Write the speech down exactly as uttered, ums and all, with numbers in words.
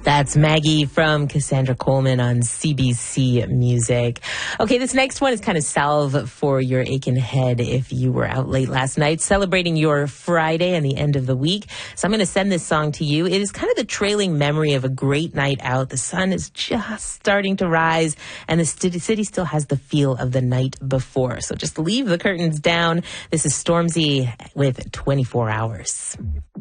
That's Maggie from Cassandra Coleman on C B C Music. Okay, this next one is kind of salve for your aching head if you were out late last night celebrating your Friday and the end of the week. So I'm going to send this song to you. It is kind of the trailing memory of a great night out. The sun is just starting to rise and the city still has the feel of the night before. So just leave the curtains down. This is Stormzy with twenty-four hours.